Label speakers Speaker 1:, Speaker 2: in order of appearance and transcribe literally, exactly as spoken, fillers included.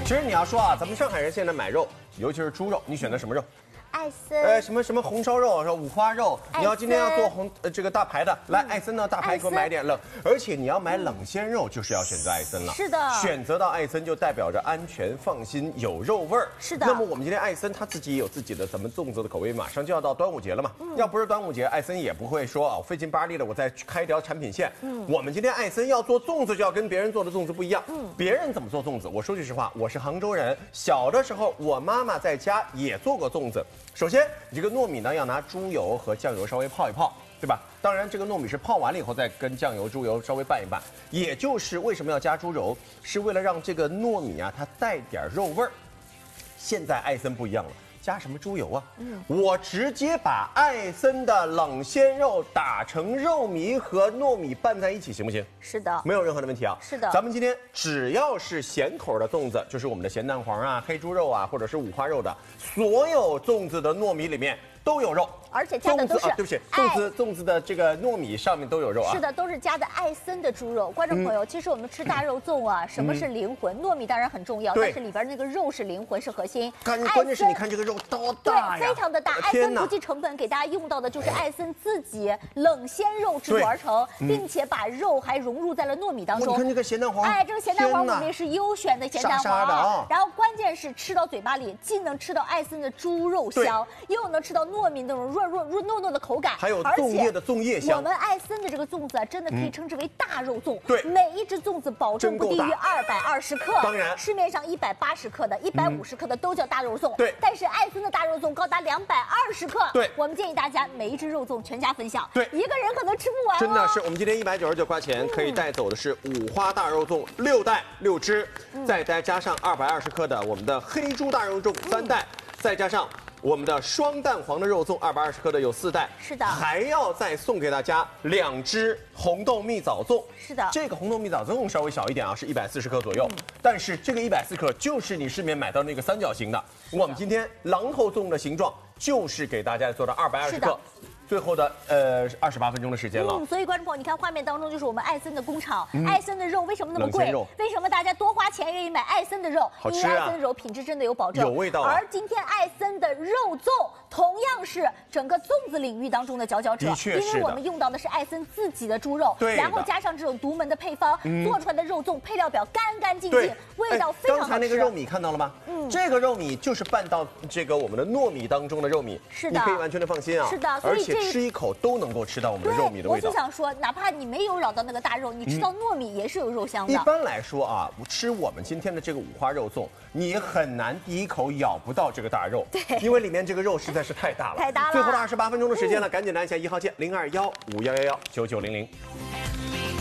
Speaker 1: 其实你要说啊，咱们上海人现在买肉，尤其是猪肉，你选择什么肉？
Speaker 2: 艾森，
Speaker 1: 呃，什么什么红烧肉，说五花肉，你要今天要做红呃这个大排的，来艾森呢，大排给我买点冷，而且你要买冷鲜肉，就是要选择艾森了。
Speaker 2: 是的，
Speaker 1: 选择到艾森就代表着安全、放心、有肉味儿。
Speaker 2: 是的。
Speaker 1: 那么我们今天艾森它自己也有自己的咱们粽子的口味，马上就要到端午节了嘛。嗯、要不是端午节，艾森也不会说啊，费劲巴力的我再开一条产品线。嗯。我们今天艾森要做粽子，就要跟别人做的粽子不一样。嗯。别人怎么做粽子？我说句实话，我是杭州人，小的时候我妈妈在家也做过粽子。首先，你这个糯米呢要拿猪油和酱油稍微泡一泡，对吧？当然，这个糯米是泡完了以后再跟酱油、猪油稍微拌一拌。也就是为什么要加猪油，是为了让这个糯米啊它带点肉味儿。现在艾森不一样了，加什么猪油啊？嗯，我直接把艾森的冷鲜肉打成肉糜和糯米拌在一起，行不行？
Speaker 2: 是的，
Speaker 1: 没有任何的问题啊。
Speaker 2: 是的，
Speaker 1: 咱们今天只要是咸口的粽子，就是我们的咸蛋黄啊、黑猪肉啊，或者是五花肉的，所有粽子的糯米里面都有肉。
Speaker 2: 而且加的都是、
Speaker 1: 啊、对不起，粽子粽子的这个糯米上面都有肉啊。
Speaker 2: 是的，都是加的艾森的猪肉。观众朋友，嗯、其实我们吃大肉粽啊，什么是灵魂？嗯、糯米当然很重要，但是里边那个肉是灵魂，是核心。
Speaker 1: 关关键是你看这个肉多大呀，
Speaker 2: 对，非常的大。艾森不计成本给大家用到的就是艾森自己冷鲜肉制作而成，并且把肉还融入在了糯米当中。
Speaker 1: 你看这个咸蛋黄，
Speaker 2: 哎，这个咸蛋黄我们也是优选的咸蛋黄。
Speaker 1: 沙沙的啊、
Speaker 2: 然后关键是吃到嘴巴里，既能吃到艾森的猪肉香，又能吃到糯米那种软软软糯糯的。 口感，
Speaker 1: 还有粽叶的粽叶香。
Speaker 2: 我们艾森的这个粽子啊，真的可以称之为大肉粽。
Speaker 1: 对，
Speaker 2: 每一只粽子保证不低于二百二十克。
Speaker 1: 当然，
Speaker 2: 市面上一百八十克的、一百五十克的都叫大肉粽。
Speaker 1: 对，
Speaker 2: 但是艾森的大肉粽高达两百二十克。
Speaker 1: 对，
Speaker 2: 我们建议大家每一只肉粽全家分享。
Speaker 1: 对，
Speaker 2: 一个人可能吃不完。
Speaker 1: 真的是，我们今天一百九十九块钱可以带走的是五花大肉粽六袋六只，嗯、再再加上二百二十克的我们的黑猪大肉粽三袋，嗯、再加上。 我们的双蛋黄的肉粽二百二十克的有四袋，
Speaker 2: 是的，
Speaker 1: 还要再送给大家两只红豆蜜枣粽，
Speaker 2: 是的，
Speaker 1: 这个红豆蜜枣粽稍微小一点啊，是一百四十克左右，嗯、但是这个一百四十克就是你市面买到那个三角形的，的我们今天榔头粽的形状就是给大家做的二百二十克。 最后的呃二十八分钟的时间了，
Speaker 2: 嗯，所以观众朋友，你看画面当中就是我们艾森的工厂，嗯、艾森的肉为什么那么贵？
Speaker 1: 为
Speaker 2: 什么大家多花钱愿意买艾森的肉？
Speaker 1: 好吃啊！
Speaker 2: 因为艾森的肉品质真的有保证，
Speaker 1: 有味道、啊。
Speaker 2: 而今天艾森的肉粽同样是整个粽子领域当中的佼佼者，
Speaker 1: 的确是
Speaker 2: 因为我们用到的是艾森自己的猪肉，
Speaker 1: 对，
Speaker 2: 然后加上这种独门的配方，嗯、做出来的肉粽配料表干干净净，味道非常好吃。
Speaker 1: 刚才那个肉米看到了吗？嗯，这个肉米就是拌到这个我们的糯米当中的肉米，
Speaker 2: 是的，
Speaker 1: 你可以完全的放心啊。
Speaker 2: 是的，
Speaker 1: 而且吃一口都。 都能够吃到我们的肉米的味道。
Speaker 2: 我就想说，哪怕你没有咬到那个大肉，你吃到糯米也是有肉香的。
Speaker 1: 一般来说啊，吃我们今天的这个五花肉粽，你很难第一口咬不到这个大肉，
Speaker 2: 对，
Speaker 1: 因为里面这个肉实在是太大了。
Speaker 2: 太大了。
Speaker 1: 最后的二十八分钟的时间了，赶紧拿起来一号键零二幺五幺幺幺九九零零。